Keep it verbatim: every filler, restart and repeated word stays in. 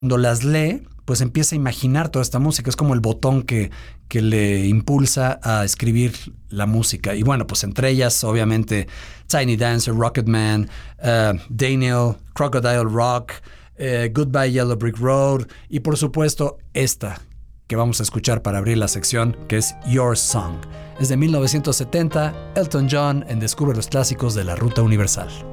Cuando las lee, pues empieza a imaginar toda esta música. Es como el botón que, que le impulsa a escribir la música. Y bueno, pues entre ellas, obviamente, Tiny Dancer, Rocketman, uh, Daniel, Crocodile Rock, uh, Goodbye Yellow Brick Road y por supuesto esta que vamos a escuchar para abrir la sección, que es Your Song. Es de mil novecientos setenta, Elton John en Descubre los Clásicos de la Ruta Universal.